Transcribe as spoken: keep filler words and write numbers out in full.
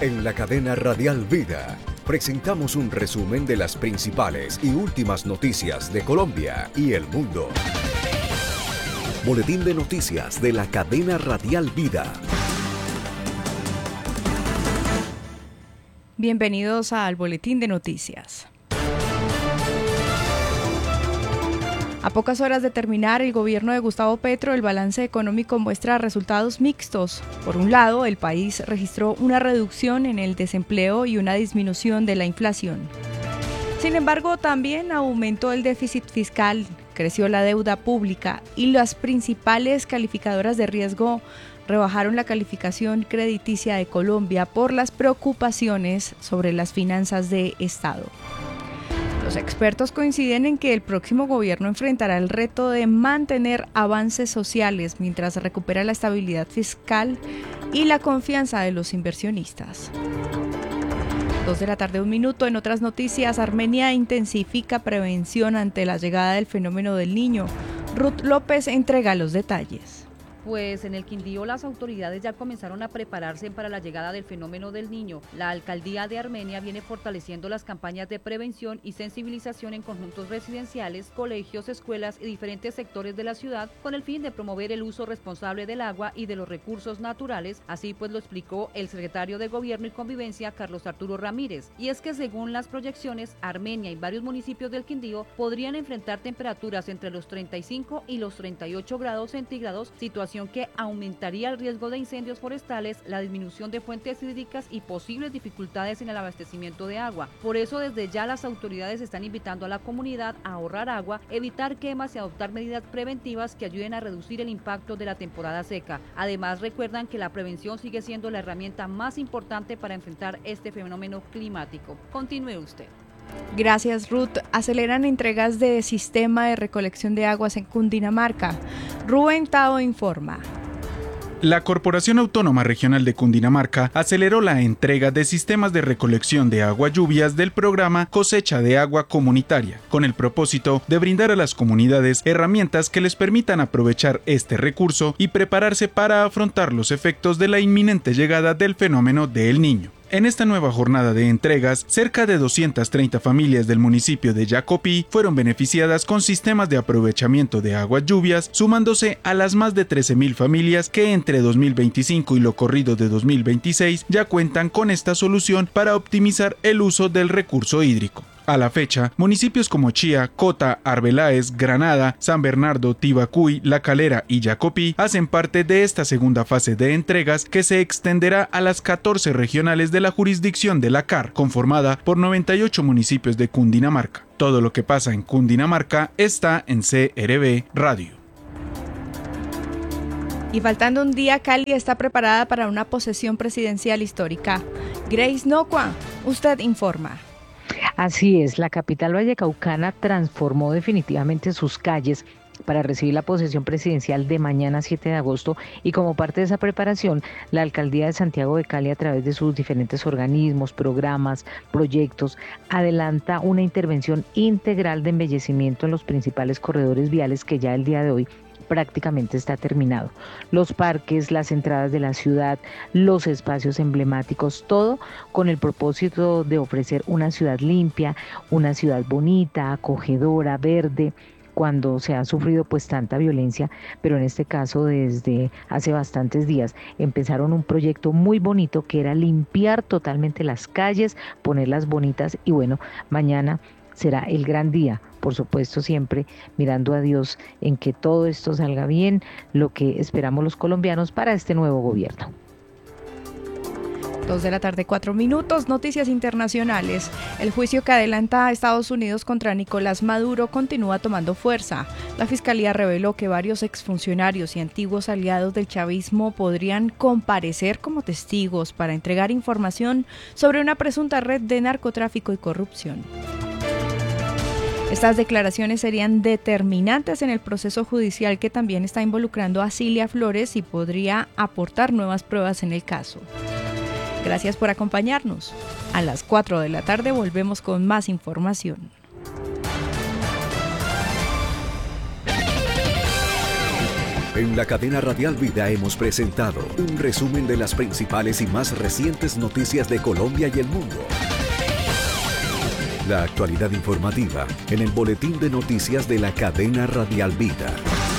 En la cadena Radial Vida presentamos un resumen de las principales y últimas noticias de Colombia y el mundo. Boletín de noticias de la cadena Radial Vida. Bienvenidos al Boletín de Noticias. A pocas horas de terminar el gobierno de Gustavo Petro, el balance económico muestra resultados mixtos. Por un lado, el país registró una reducción en el desempleo y una disminución de la inflación. Sin embargo, también aumentó el déficit fiscal, creció la deuda pública y las principales calificadoras de riesgo rebajaron la calificación crediticia de Colombia por las preocupaciones sobre las finanzas de Estado. Los expertos coinciden en que el próximo gobierno enfrentará el reto de mantener avances sociales mientras recupera la estabilidad fiscal y la confianza de los inversionistas. Dos de la tarde, un minuto. En otras noticias, Armenia intensifica prevención ante la llegada del fenómeno del Niño. Ruth López entrega los detalles. Pues en el Quindío las autoridades ya comenzaron a prepararse para la llegada del fenómeno del Niño. La alcaldía de Armenia viene fortaleciendo las campañas de prevención y sensibilización en conjuntos residenciales, colegios, escuelas y diferentes sectores de la ciudad con el fin de promover el uso responsable del agua y de los recursos naturales. Así pues lo explicó el secretario de Gobierno y Convivencia, Carlos Arturo Ramírez. Y es que según las proyecciones, Armenia y varios municipios del Quindío podrían enfrentar temperaturas entre los treinta y cinco y los treinta y ocho grados centígrados, situación que aumentaría el riesgo de incendios forestales, la disminución de fuentes hídricas y posibles dificultades en el abastecimiento de agua. Por eso desde ya las autoridades están invitando a la comunidad a ahorrar agua, evitar quemas y adoptar medidas preventivas que ayuden a reducir el impacto de la temporada seca. Además recuerdan que la prevención sigue siendo la herramienta más importante para enfrentar este fenómeno climático. Continúe usted. Gracias, Ruth. Aceleran entregas de sistema de recolección de aguas en Cundinamarca. Rubén Tao informa. La Corporación Autónoma Regional de Cundinamarca aceleró la entrega de sistemas de recolección de agua lluvias del programa Cosecha de Agua Comunitaria, con el propósito de brindar a las comunidades herramientas que les permitan aprovechar este recurso y prepararse para afrontar los efectos de la inminente llegada del fenómeno del Niño. En esta nueva jornada de entregas, cerca de doscientas treinta familias del municipio de Yacopí fueron beneficiadas con sistemas de aprovechamiento de aguas lluvias, sumándose a las más de trece mil familias que entre dos mil veinticinco y lo corrido de dos mil veintiséis ya cuentan con esta solución para optimizar el uso del recurso hídrico. A la fecha, municipios como Chía, Cota, Arbeláez, Granada, San Bernardo, Tibacuy, La Calera y Yacopí hacen parte de esta segunda fase de entregas que se extenderá a las catorce regionales de la jurisdicción de la C A R, conformada por noventa y ocho municipios de Cundinamarca. Todo lo que pasa en Cundinamarca está en C R B Radio. Y faltando un día, Cali está preparada para una posesión presidencial histórica. Grace Nocua, usted informa. Así es, la capital vallecaucana transformó definitivamente sus calles para recibir la posesión presidencial de mañana siete de agosto y como parte de esa preparación, la Alcaldía de Santiago de Cali a través de sus diferentes organismos, programas, proyectos, adelanta una intervención integral de embellecimiento en los principales corredores viales que ya el día de hoy prácticamente está terminado. Los parques, las entradas de la ciudad, los espacios emblemáticos, todo con el propósito de ofrecer una ciudad limpia, una ciudad bonita, acogedora, verde, cuando se ha sufrido pues tanta violencia, pero en este caso desde hace bastantes días empezaron un proyecto muy bonito que era limpiar totalmente las calles, ponerlas bonitas y bueno, mañana será el gran día, por supuesto siempre mirando a Dios en que todo esto salga bien, lo que esperamos los colombianos para este nuevo gobierno. Dos de la tarde, cuatro minutos, noticias internacionales. El juicio que adelanta a Estados Unidos contra Nicolás Maduro continúa tomando fuerza. La Fiscalía reveló que varios exfuncionarios y antiguos aliados del chavismo podrían comparecer como testigos para entregar información sobre una presunta red de narcotráfico y corrupción. Estas declaraciones serían determinantes en el proceso judicial que también está involucrando a Cilia Flores y podría aportar nuevas pruebas en el caso. Gracias por acompañarnos. A las cuatro de la tarde volvemos con más información. En la cadena Radial Vida hemos presentado un resumen de las principales y más recientes noticias de Colombia y el mundo. La actualidad informativa en el boletín de noticias de la cadena Radial Vida.